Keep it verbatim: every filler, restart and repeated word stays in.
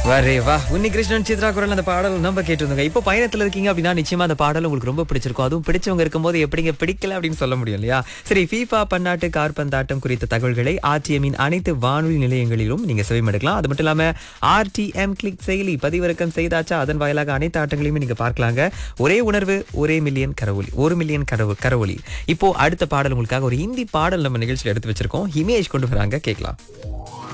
வரே வா உன்னி கிருஷ்ணன் சித்ரா குரல் அந்த பாடல் நம்ம கேட்டிருந்தோங்க. இப்போ பயணத்துல இருக்கீங்க அப்படின்னா நிச்சயமா அந்த பாடல் உங்களுக்கு ரொம்ப பிடிச்சிருக்கும். அதுவும் பிடிச்சவங்க இருக்கும்போது எப்படிங்க பிடிக்கல அப்படின்னு சொல்ல முடியும் இல்லையா? சரி, ஃபீஃபா பன்னாட்டு காற்பந்தாட்டம் குறித்த தகவல்களை ஆர்டிஎம்மின் அனைத்து வானொலி நிலையங்களிலும் நீங்க செவிமடுக்கலாம். அது மட்டும் இல்லாம ஆர்டிஎம் கிளிக் செயலி பதிவிறக்கம் செய்தாச்சா அதன் வாயிலாக அனைத்து ஆட்டங்களையுமே நீங்க பார்க்கலாங்க. ஒரே உணர்வு ஒரே மில்லியன் கரவொலி, ஒரு மில்லியன் கரவு கரவொலி. இப்போ அடுத்த பாடல் உங்களுக்காக ஒரு ஹிந்தி பாடல் நம்ம நிகழ்ச்சியில் எடுத்து வச்சிருக்கோம். இமேஜ் கொண்டு வராங்க, கேட்கலாம்.